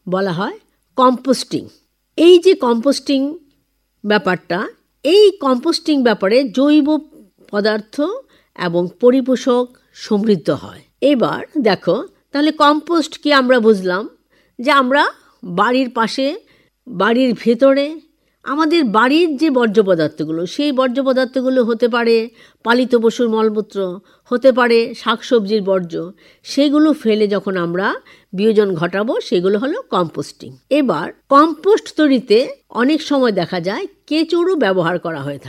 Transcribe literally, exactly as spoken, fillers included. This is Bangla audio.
বলা হয় কম্পোস্টিং। এই যে কম্পোস্টিং ব্যাপারটা, এই কম্পোস্টিং ব্যাপারে জৈব পদার্থ এবং পরিপোষক সমৃদ্ধ হয়। এবার দেখো, তাহলে কম্পোস্ট কি আমরা বুঝলাম যে আমরা বাড়ির পাশে, বাড়ির ভেতরে আমাদের বাড়ির যে বর্জ্য পদার্থগুলো, সেই বর্জ্য পদার্থগুলো হতে পারে পালিত পশুর মলমূত্র, হতে পারে শাকসবজির বর্জ্য, সেগুলো ফেলে যখন আমরা বিয়োজন ঘটাবো, সেগুলো হলো কম্পোস্টিং। এবার কম্পোস্ট তৈরিতে অনেক সময় দেখা যায় কেঁচোরও ব্যবহার করা হয়ে থাকে।